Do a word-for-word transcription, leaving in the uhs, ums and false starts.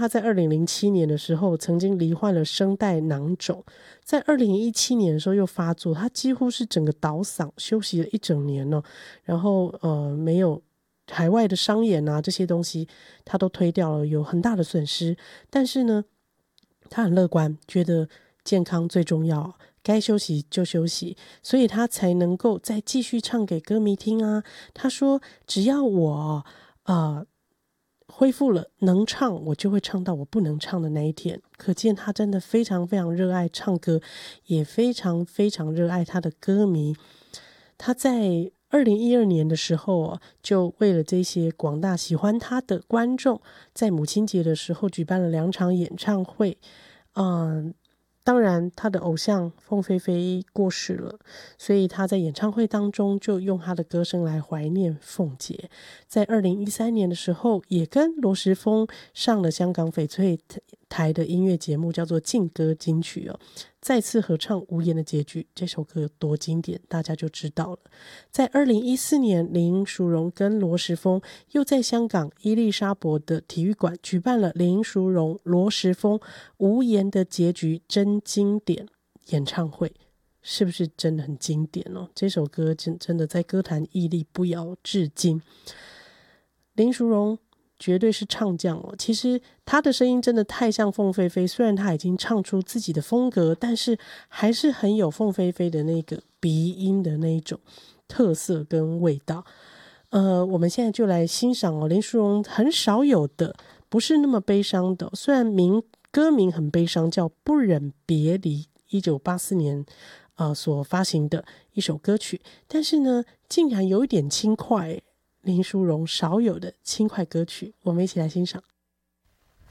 他在二零零七年的时候曾经罹患了声带囊肿，在二零一七年的时候又发作，他几乎是整个倒嗓休息了一整年哦，然后呃没有海外的商演啊这些东西他都推掉了，有很大的损失。但是呢他很乐观，觉得健康最重要，该休息就休息，所以他才能够再继续唱给歌迷听啊。他说只要我呃恢复了能唱，我就会唱到我不能唱的那一天。可见他真的非常非常热爱唱歌，也非常非常热爱他的歌迷。他在二零一二年的时候、啊、就为了这些广大喜欢他的观众，在母亲节的时候举办了两场演唱会。嗯，当然他的偶像凤飞飞过世了，所以他在演唱会当中就用他的歌声来怀念凤姐。在二零一三年的时候也跟罗时丰上了香港翡翠台的音乐节目，叫做劲歌金曲哦，再次合唱无言的结局。这首歌有多经典大家就知道了。在二零一四年林淑荣跟罗时丰又在香港伊丽莎白的体育馆举办了林淑荣罗时丰无言的结局真经典演唱会。是不是真的很经典哦？这首歌真真的在歌坛屹立不摇至今。林淑荣绝对是唱将哦，其实她的声音真的太像凤飞飞，虽然她已经唱出自己的风格，但是还是很有凤飞飞的那个鼻音的那一种特色跟味道。呃，我们现在就来欣赏哦，林淑荣很少有的，不是那么悲伤的、哦，虽然名歌名很悲伤，叫《不忍别离》，一九八四年呃所发行的一首歌曲，但是呢，竟然有一点轻快，林淑荣少有的轻快歌曲，我们一起来欣赏。